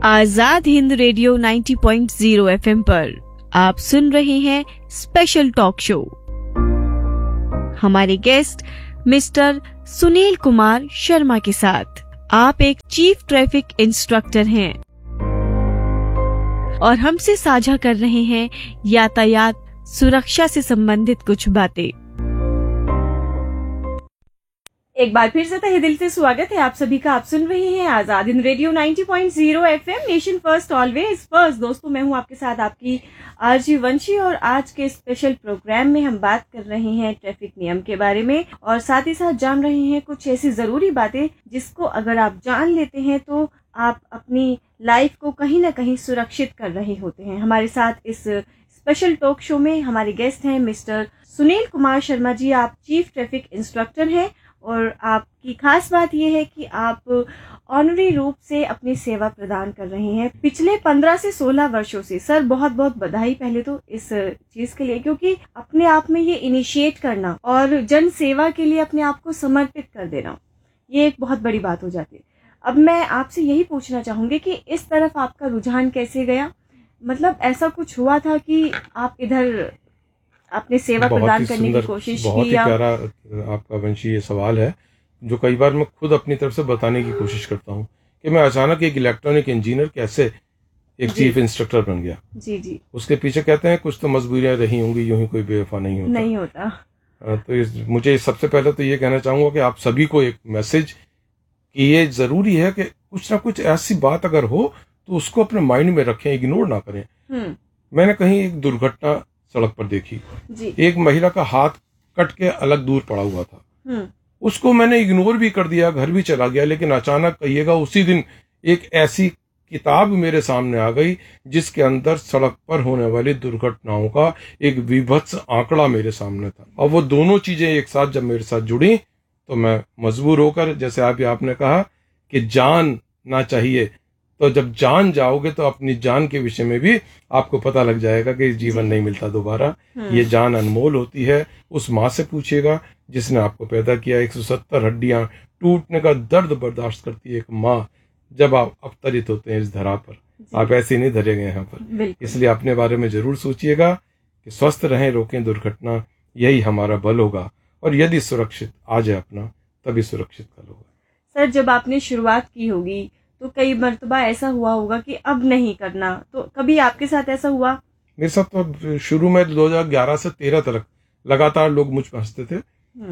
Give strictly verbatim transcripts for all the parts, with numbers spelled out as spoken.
Azad Hind radio नब्बे point शून्य FM पर आप सुन रहे हैं स्पेशल टॉक शो। हमारे गेस्ट मिस्टर सुनील कुमार शर्मा के साथ। आप एक चीफ ट्रैफिक इंस्ट्रक्टर हैं और हमसे साझा कर रहे हैं यातायात सुरक्षा से संबंधित कुछ बातें। एक बार फिर से तहे दिल से स्वागत है आप सभी का। आप सुन रहे हैं आजाद हिंद रेडियो नब्बे पॉइंट शून्य FM, nation first always first. दोस्तों, मैं हूं आपके साथ आपकी आरजी वंशी और आज के स्पेशल प्रोग्राम में हम बात कर रहे हैं ट्रैफिक नियम के बारे में और साथ ही साथ जान रहे हैं कुछ ऐसी जरूरी बातें जिसको अगर आप जान लेते हैं तो आप अपनी लाइफ को कहीं ना कहीं सुरक्षित कर रहे होते हैं। हमारे साथ इस स्पेशल टॉक शो में हमारे गेस्ट हैं मिस्टर सुनील कुमार शर्मा जी। आप चीफ ट्रैफिक इंस्ट्रक्टर हैं और आपकी खास बात यह है कि आप ऑनरी रूप से अपनी सेवा प्रदान कर रहे हैं पिछले पंद्रह से सोलह वर्षों से। सर, बहुत बहुत बधाई पहले तो इस चीज के लिए, क्योंकि अपने आप में ये इनिशिएट करना और जन सेवा के लिए अपने आप को समर्पित कर देना, ये एक बहुत बड़ी बात हो जाती है। अब मैं आपसे यही पूछना चाहूंगी कि इस तरफ आपका रुझान कैसे गया? मतलब ऐसा कुछ हुआ था कि आप इधर अपने सेवा प्रदान करने की कोशिश की? बहुत ही प्यारा आपका वंशी ये सवाल है जो कई बार मैं खुद अपनी तरफ से बताने की कोशिश करता हूँ कि मैं अचानक एक इलेक्ट्रॉनिक इंजीनियर कैसे एक चीफ इंस्ट्रक्टर बन गया। जी जी उसके पीछे कहते हैं कुछ तो मजबूरियां रही होंगी, यूं ही कोई बेवफा नहीं होता नहीं होता तो इस, मुझे सबसे पहले तो ये कहना चाहूंगा कि आप सभी को एक मैसेज कि ये जरूरी है कि कुछ ना कुछ ऐसी बात अगर हो तो उसको अपने माइंड में रखें, इग्नोर ना करें। मैंने कहीं एक दुर्घटना सड़क पर देखी जी। एक महिला का हाथ कट के अलग दूर पड़ा हुआ था, उसको मैंने इग्नोर भी कर दिया, घर भी चला गया, लेकिन अचानक कहिएगा उसी दिन एक ऐसी किताब मेरे सामने आ गई जिसके अंदर सड़क पर होने वाली दुर्घटनाओं का एक विभत्स आंकड़ा मेरे सामने था। और वो दोनों चीजें एक साथ जब मेरे साथ जुड़ी तो मैं मजबूर होकर, जैसे आप आपने कहा कि जान ना चाहिए, तो जब जान जाओगे तो अपनी जान के विषय में भी आपको पता लग जाएगा कि जीवन नहीं मिलता दोबारा। ये जान अनमोल होती है। उस माँ से पूछिएगा जिसने आपको पैदा किया। एक सौ सत्तर हड्डियां टूटने का दर्द बर्दाश्त करती है एक माँ जब आप अवतरित होते हैं इस धरा पर। आप ऐसे नहीं धरे गए यहाँ पर, इसलिए अपने बारे में जरूर सोचिएगा कि स्वस्थ रहें, रोकें दुर्घटना, यही हमारा बल होगा। और यदि सुरक्षित आ जाए अपना, तभी सुरक्षित कल होगा। सर, जब आपने शुरुआत की होगी तो कई मर्तबा ऐसा हुआ होगा कि अब नहीं करना, तो कभी आपके साथ ऐसा हुआ? मेरे साथ तो शुरू में दो हज़ार ग्यारह से तेरह तक लगातार लोग मुझ पर हंसते थे।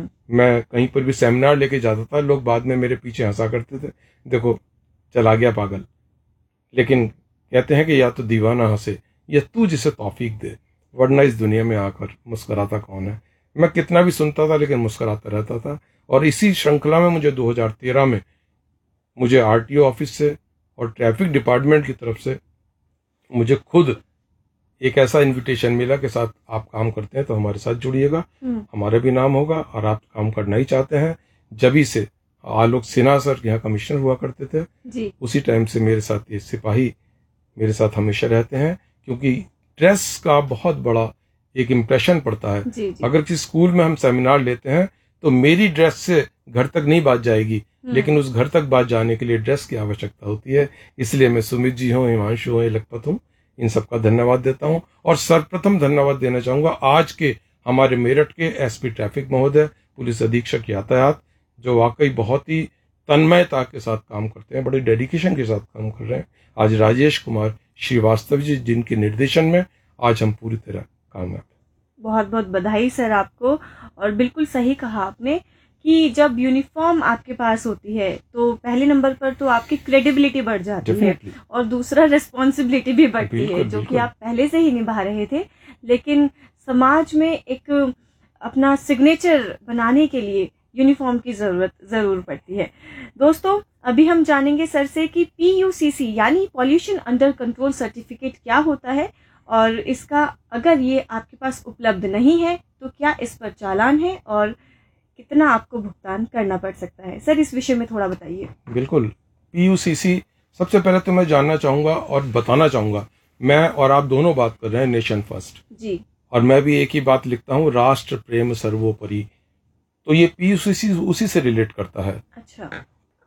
मैं कहीं पर भी सेमिनार लेके जाता था, लोग बाद में मेरे पीछे हंसा करते थे, देखो चला गया पागल। लेकिन कहते हैं कि या तो दीवाना हंसे या तू जिसे तौफीक दे, वरना इस दुनिया में आकर मुस्कुराता कौन है। मैं कितना भी सुनता था लेकिन मुस्कुराता रहता था। और इसी श्रृंखला में मुझे दो हज़ार तेरह में मुझे आरटीओ ऑफिस से और ट्रैफिक डिपार्टमेंट की तरफ से मुझे खुद एक ऐसा इनविटेशन मिला कि साथ आप काम करते हैं तो हमारे साथ जुड़िएगा, हमारा भी नाम होगा और आप काम करना ही चाहते हैं। जभी से आलोक सिन्हा सर यहाँ कमिश्नर हुआ करते थे जी। उसी टाइम से मेरे साथ ये सिपाही मेरे साथ हमेशा रहते हैं, क्योंकि ड्रेस का बहुत बड़ा एक इम्प्रेशन पड़ता है। जी, जी। अगर किसी स्कूल में हम सेमिनार लेते हैं तो मेरी ड्रेस से घर तक नहीं बात जाएगी, लेकिन उस घर तक बात जाने के लिए ड्रेस की आवश्यकता होती है। इसलिए मैं सुमित जी हूँ, हिमांशु हूँ, लखपत हूँ, इन सबका धन्यवाद देता हूँ। और सर्वप्रथम धन्यवाद देना चाहूंगा आज के हमारे मेरठ के एसपी ट्रैफिक महोदय, पुलिस अधीक्षक यातायात, जो वाकई बहुत ही तन्मयता के साथ काम करते हैं, बड़े डेडिकेशन के साथ काम कर रहे हैं। आज राजेश कुमार श्रीवास्तव जी, जिनके निर्देशन में आज हम पूरी तरह कामयाब। बहुत बहुत बधाई सर आपको। और बिल्कुल सही कहा आपने कि जब यूनिफॉर्म आपके पास होती है तो पहले नंबर पर तो आपकी क्रेडिबिलिटी बढ़ जाती है और दूसरा रिस्पॉन्सिबिलिटी भी बढ़ती है, जो कि आप पहले से ही निभा रहे थे, लेकिन समाज में एक अपना सिग्नेचर बनाने के लिए यूनिफॉर्म की जरूरत जरूर पड़ती है। दोस्तों, अभी हम जानेंगे सर से कि पीयूसीसी यानी पॉल्यूशन अंडर कंट्रोल सर्टिफिकेट क्या होता है और इसका अगर ये आपके पास उपलब्ध नहीं है तो क्या इस पर चालान है और कितना आपको भुगतान करना पड़ सकता है। सर, इस विषय में थोड़ा बताइए। बिल्कुल, पीयूसीसी सबसे पहले तो मैं जानना चाहूंगा और बताना चाहूंगा, मैं और आप दोनों बात कर रहे हैं नेशन फर्स्ट जी, और मैं भी एक ही बात लिखता हूँ, राष्ट्र प्रेम सर्वोपरि। तो ये पीयूसीसी उसी से रिलेट करता है। अच्छा।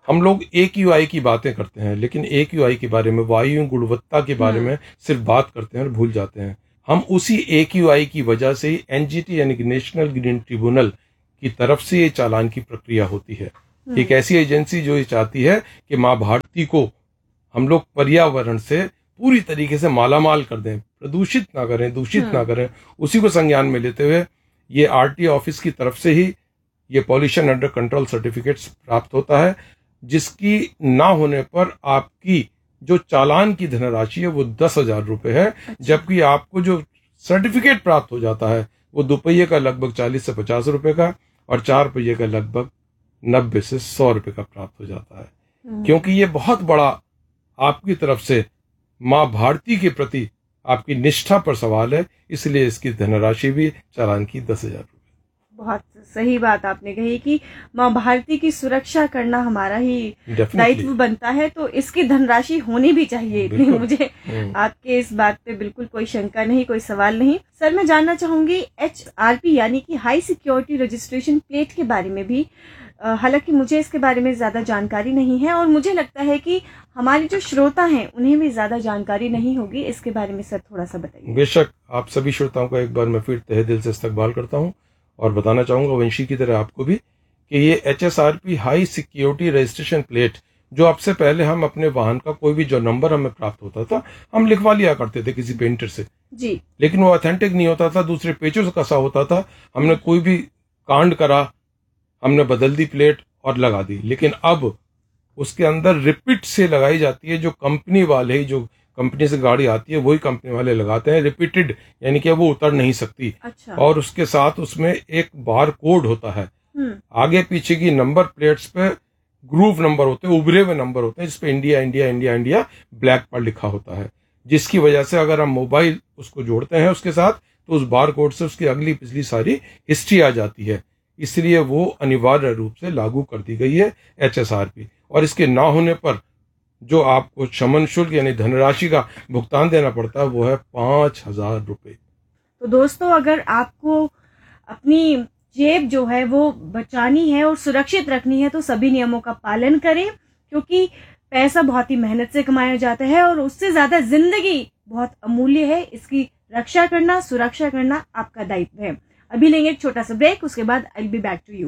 हम लोग ए क्यू आई की बातें करते हैं, लेकिन ए क्यू आई के बारे में, वायु गुणवत्ता के बारे में सिर्फ बात करते हैं और भूल जाते हैं। हम उसी ए क्यू आई की वजह से ही एन जी टी यानी कि नेशनल ग्रीन ट्रिब्यूनल की तरफ से ये चालान की प्रक्रिया होती है। एक ऐसी एजेंसी जो ये चाहती है कि माँ भारती को हम लोग पर्यावरण से पूरी तरीके से मालामाल कर दें, प्रदूषित ना करें, दूषित ना करें, उसी को संज्ञान में लेते हुए ये आर टी ऑफिस की तरफ से ही ये पॉल्यूशन अंडर कंट्रोल सर्टिफिकेट्स प्राप्त होता है, जिसकी ना होने पर आपकी जो चालान की धनराशि है वो दस हजार रुपए है। अच्छा। जबकि आपको जो सर्टिफिकेट प्राप्त हो जाता है वो दोपहिए का लगभग चालीस से पचास रुपए का और चार पहिए का लगभग नब्बे से सौ रुपए का प्राप्त हो जाता है। क्योंकि ये बहुत बड़ा आपकी तरफ से माँ भारती के प्रति आपकी निष्ठा पर सवाल है, इसलिए इसकी धनराशि भी चालान की दस हजार रुपए। बहुत सही बात आपने कही कि माँ भारती की सुरक्षा करना हमारा ही दायित्व बनता है, तो इसकी धनराशि होनी भी चाहिए इतनी। मुझे आपके इस बात पे बिल्कुल कोई शंका नहीं, कोई सवाल नहीं। सर, मैं जानना चाहूंगी एच आर पी यानी कि हाई सिक्योरिटी रजिस्ट्रेशन प्लेट के बारे में भी। हालांकि मुझे इसके बारे में ज्यादा जानकारी नहीं है और मुझे लगता है कि हमारे जो श्रोता हैं उन्हें भी ज्यादा जानकारी नहीं होगी। इसके बारे में सर थोड़ा सा बताइए। बेशक, आप सभी श्रोताओं का एक बार मैं फिर तहे दिल से इस्तकबाल करता हूँ और बताना चाहूंगा वंशी की तरह आपको भी कि ये H S R P high security registration plate, जो आपसे पहले हम अपने वाहन का कोई भी जो नंबर हमें प्राप्त होता था हम लिखवा लिया करते थे किसी पेंटर से जी, लेकिन वो ऑथेंटिक नहीं होता था, दूसरे पेचों से कसा होता था। हमने कोई भी कांड करा, हमने बदल दी प्लेट और लगा दी, लेकिन अब उसके अंदर रिपीट से लगाई जाती है। जो कंपनी वाले, जो कंपनी से गाड़ी आती है वही कंपनी वाले लगाते हैं, रिपीटेड, यानी कि वो उतर नहीं सकती। अच्छा। और उसके साथ उसमें एक बार कोड होता है, आगे पीछे की नंबर प्लेट्स पे ग्रूव नंबर होते हैं, उभरे हुए नंबर होते हैं, जिसपे India India India India black पर लिखा होता है, जिसकी वजह से अगर हम मोबाइल उसको जोड़ते हैं उसके साथ तो उस बार कोड से उसकी अगली पिछली सारी हिस्ट्री आ जाती है। इसलिए वो अनिवार्य रूप से लागू कर दी गई है एच एस आर पी, और इसके ना होने पर जो आपको शमन शुल्क यानी धनराशि का भुगतान देना पड़ता है वो है पांच हजार रुपए। तो दोस्तों, अगर आपको अपनी जेब जो है वो बचानी है और सुरक्षित रखनी है तो सभी नियमों का पालन करें, क्योंकि पैसा बहुत ही मेहनत से कमाया जाता है और उससे ज्यादा जिंदगी बहुत अमूल्य है। इसकी रक्षा करना, सुरक्षा करना आपका दायित्व है। अभी लेंगे एक छोटा सा ब्रेक, उसके बाद I will be back to you.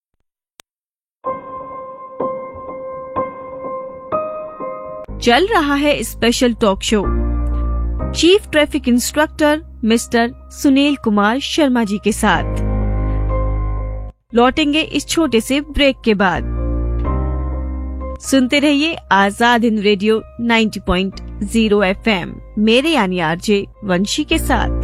चल रहा है special talk show chief traffic instructor mister Sunil Kumar Sharma ji के साथ। लौटेंगे इस छोटे से ब्रेक के बाद। सुनते रहिए आजाद हिंद रेडियो नब्बे पॉइंट शून्य एफ एम, मेरे यानी आरजे वंशी के साथ।